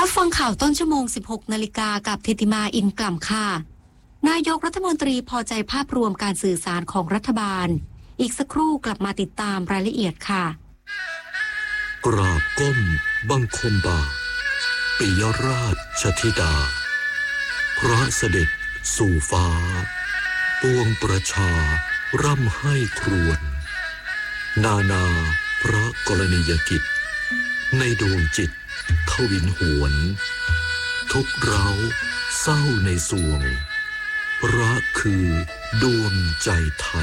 รับฟังข่าวต้นชั่วโมง 16 นาฬิกากับธิติมาอินกล่ำค่ะนายกรัฐมนตรีพอใจภาพรวมการสื่อสารของรัฐบาลอีกสักครู่กลับมาติดตามรายละเอียดค่ะกราบก้มบังคมบาทปิยราชธิดาพระเสด็จสู่ฟ้าปวงประชาร่ำให้ครวญนานาพระกรณียกิจในดวงจิตทวินหวนทุกเร้าเศร้าในสวงรักคือดวงใจไทย